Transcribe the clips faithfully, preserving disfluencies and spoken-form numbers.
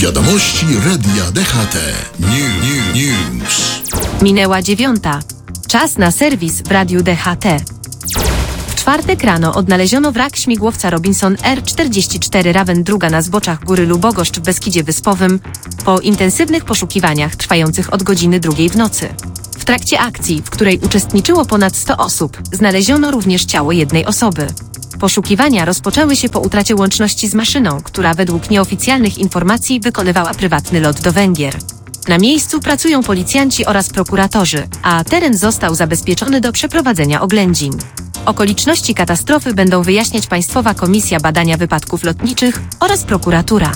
Wiadomości Radia D H T. New, new, news. Minęła dziewiąta. Czas na serwis w Radiu D H T. W czwartek rano odnaleziono wrak śmigłowca Robinson R czterdzieści cztery Raven druga na zboczach góry Lubogoszcz w Beskidzie Wyspowym po intensywnych poszukiwaniach trwających od godziny drugiej w nocy. W trakcie akcji, w której uczestniczyło ponad sto osób, znaleziono również ciało jednej osoby. Poszukiwania rozpoczęły się po utracie łączności z maszyną, która według nieoficjalnych informacji wykonywała prywatny lot do Węgier. Na miejscu pracują policjanci oraz prokuratorzy, a teren został zabezpieczony do przeprowadzenia oględzin. Okoliczności katastrofy będą wyjaśniać Państwowa Komisja Badania Wypadków Lotniczych oraz prokuratura.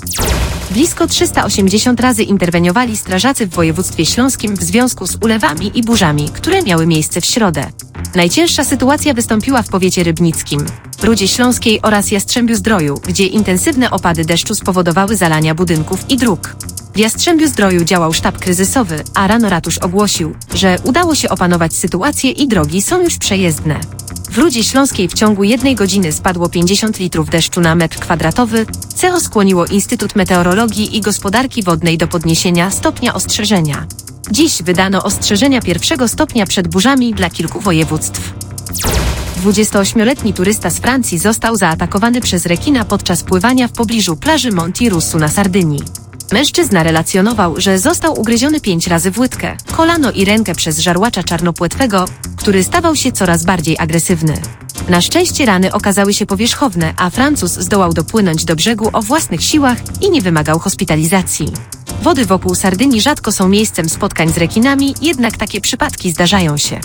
Blisko trzysta osiemdziesiąt razy interweniowali strażacy w województwie śląskim w związku z ulewami i burzami, które miały miejsce w środę. Najcięższa sytuacja wystąpiła w powiecie rybnickim, Rudzie Śląskiej oraz Jastrzębiu-Zdroju, gdzie intensywne opady deszczu spowodowały zalania budynków i dróg. W Jastrzębiu-Zdroju działał sztab kryzysowy, a rano ratusz ogłosił, że udało się opanować sytuację i drogi są już przejezdne. W Rudzie Śląskiej w ciągu jednej godziny spadło pięćdziesiąt litrów deszczu na metr kwadratowy, co skłoniło Instytut Meteorologii i Gospodarki Wodnej do podniesienia stopnia ostrzeżenia. Dziś wydano ostrzeżenia pierwszego stopnia przed burzami dla kilku województw. dwudziestoośmioletni turysta z Francji został zaatakowany przez rekina podczas pływania w pobliżu plaży Monti Russu na Sardynii. Mężczyzna relacjonował, że został ugryziony pięć razy w łydkę, kolano i rękę przez żarłacza czarnopłetwego, który stawał się coraz bardziej agresywny. Na szczęście rany okazały się powierzchowne, a Francuz zdołał dopłynąć do brzegu o własnych siłach i nie wymagał hospitalizacji. Wody wokół Sardynii rzadko są miejscem spotkań z rekinami, jednak takie przypadki zdarzają się.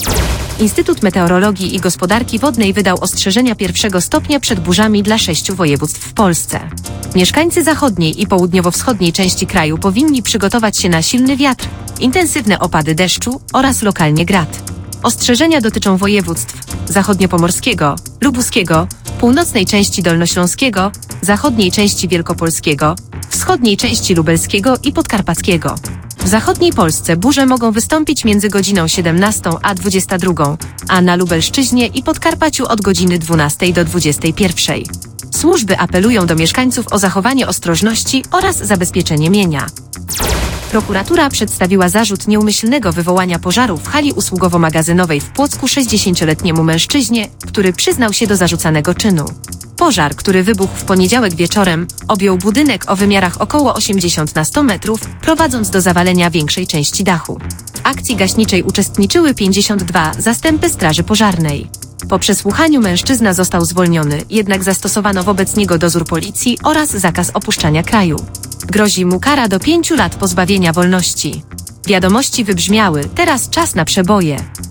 Instytut Meteorologii i Gospodarki Wodnej wydał ostrzeżenia pierwszego stopnia przed burzami dla sześciu województw w Polsce. Mieszkańcy zachodniej i południowo-wschodniej części kraju powinni przygotować się na silny wiatr, intensywne opady deszczu oraz lokalnie grad. Ostrzeżenia dotyczą województw zachodniopomorskiego, lubuskiego, północnej części dolnośląskiego, zachodniej części wielkopolskiego, wschodniej części lubelskiego i podkarpackiego. W zachodniej Polsce burze mogą wystąpić między godziną siedemnastą a dwudziestą drugą, a na Lubelszczyźnie i Podkarpaciu od godziny dwunastej do dwudziestej pierwszej. Służby apelują do mieszkańców o zachowanie ostrożności oraz zabezpieczenie mienia. Prokuratura przedstawiła zarzut nieumyślnego wywołania pożaru w hali usługowo-magazynowej w Płocku sześćdziesięcioletniemu mężczyźnie, który przyznał się do zarzucanego czynu. Pożar, który wybuchł w poniedziałek wieczorem, objął budynek o wymiarach około osiemdziesiąt na sto metrów, prowadząc do zawalenia większej części dachu. W akcji gaśniczej uczestniczyły pięćdziesiąt dwa zastępy straży pożarnej. Po przesłuchaniu mężczyzna został zwolniony, jednak zastosowano wobec niego dozór policji oraz zakaz opuszczania kraju. Grozi mu kara do pięciu lat pozbawienia wolności. Wiadomości wybrzmiały, teraz czas na przeboje.